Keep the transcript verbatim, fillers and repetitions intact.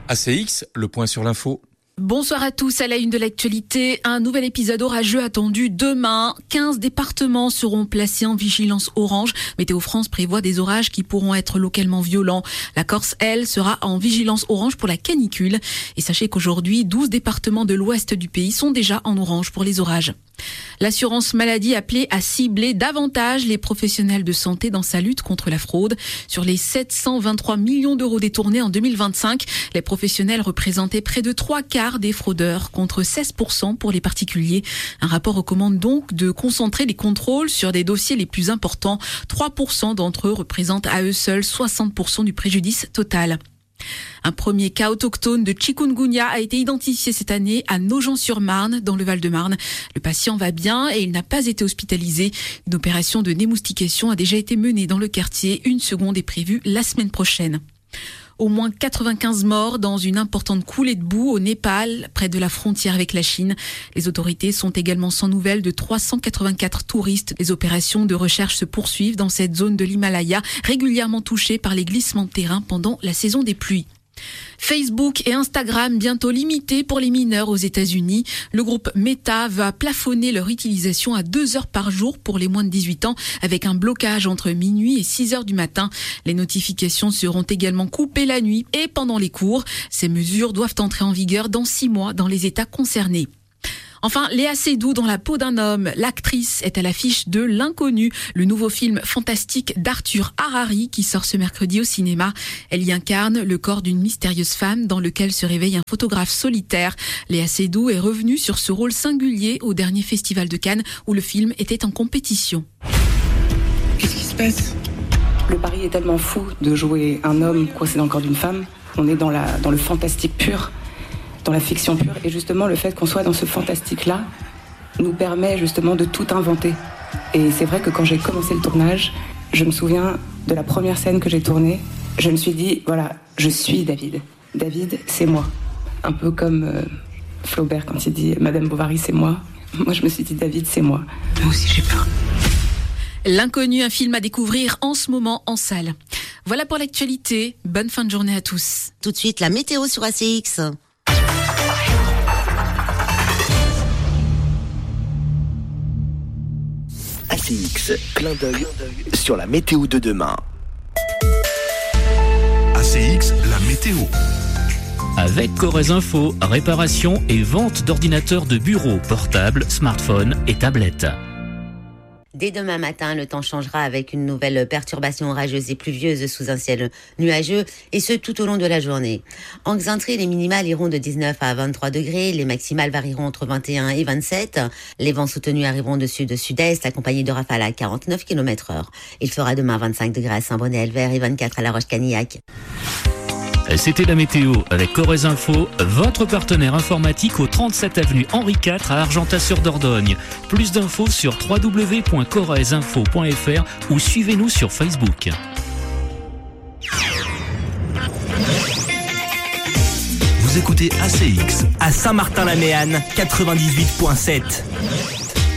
A C X, le point sur l'info. Bonsoir à tous, à la une de l'actualité, un nouvel épisode orageux attendu demain. quinze départements seront placés en vigilance orange. Météo France prévoit des orages qui pourront être localement violents. La Corse, elle, sera en vigilance orange pour la canicule. Et sachez qu'aujourd'hui, douze départements de l'ouest du pays sont déjà en orange pour les orages. L'assurance maladie appelée à cibler davantage les professionnels de santé dans sa lutte contre la fraude. Sur les sept cent vingt-trois millions d'euros détournés en deux mille vingt-cinq, les professionnels représentaient près de trois quarts des fraudeurs, contre seize pour cent pour les particuliers. Un rapport recommande donc de concentrer les contrôles sur des dossiers les plus importants. trois pour cent d'entre eux représentent à eux seuls soixante pour cent du préjudice total. Un premier cas autochtone de chikungunya a été identifié cette année à Nogent-sur-Marne, dans le Val-de-Marne. Le patient va bien et il n'a pas été hospitalisé. Une opération de démoustication a déjà été menée dans le quartier. Une seconde est prévue la semaine prochaine. Au moins quatre-vingt-quinze morts dans une importante coulée de boue au Népal, près de la frontière avec la Chine. Les autorités sont également sans nouvelles de trois cent quatre-vingt-quatre touristes. Les opérations de recherche se poursuivent dans cette zone de l'Himalaya, régulièrement touchée par les glissements de terrain pendant la saison des pluies. Facebook et Instagram bientôt limités pour les mineurs aux États-Unis. Le groupe Meta va plafonner leur utilisation à deux heures par jour pour les moins de dix-huit ans, avec un blocage entre minuit et six heures du matin. Les notifications seront également coupées la nuit et pendant les cours. Ces mesures doivent entrer en vigueur dans six mois dans les États concernés. Enfin, Léa Seydoux dans la peau d'un homme. L'actrice est à l'affiche de L'Inconnu, le nouveau film fantastique d'Arthur Harari qui sort ce mercredi au cinéma. Elle y incarne le corps d'une mystérieuse femme dans lequel se réveille un photographe solitaire. Léa Seydoux est revenue sur ce rôle singulier au dernier festival de Cannes où le film était en compétition. Qu'est-ce qui se passe ? Le pari est tellement fou de jouer un homme coincé dans le corps d'une femme. On est dans, la, dans le fantastique pur. Dans la fiction pure, et justement le fait qu'on soit dans ce fantastique-là nous permet justement de tout inventer. Et c'est vrai que quand j'ai commencé le tournage, je me souviens de la première scène que j'ai tournée, je me suis dit, voilà, je suis David. David, c'est moi. Un peu comme euh, Flaubert quand il dit « Madame Bovary, c'est moi ». Moi, je me suis dit « David, c'est moi ». Moi aussi, j'ai peur. L'Inconnu, un film à découvrir en ce moment en salle. Voilà pour l'actualité. Bonne fin de journée à tous. Tout de suite, la météo sur A C X. A C X, clin d'œil sur la météo de demain. A C X, la météo. Avec Corrèze Info, réparation et vente d'ordinateurs de bureau, portables, smartphones et tablettes. Dès demain matin, le temps changera avec une nouvelle perturbation orageuse et pluvieuse sous un ciel nuageux, et ce tout au long de la journée. En Xaintré, les minimales iront de dix-neuf à vingt-trois degrés, les maximales varieront entre vingt et un et vingt-sept. Les vents soutenus arriveront de sud-sud-est, accompagnés de rafales à quarante-neuf kilomètres heure. Il fera demain vingt-cinq degrés à Saint-Bonnet-Elvert et vingt-quatre à La Roche-Canillac. C'était la météo avec Corrèze Info, votre partenaire informatique au trente-sept avenue Henri quatre à Argentat-sur-Dordogne. Plus d'infos sur w w w point corrèze info point f r ou suivez-nous sur Facebook. Vous écoutez A C X à Saint-Martin-la-Méanne quatre-vingt-dix-huit virgule sept.